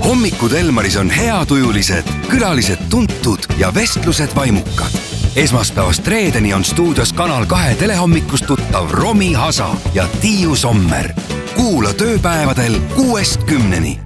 hommikud Elmaris on heatujulised, külalised tuntud ja vestlused vaimukad. Esmaspäevast reedeni on stuudios Kanal 2 telehommikust tuttav Romi Hasa ja Tiiu Sommer. Kuula tööpäevadel 6-10.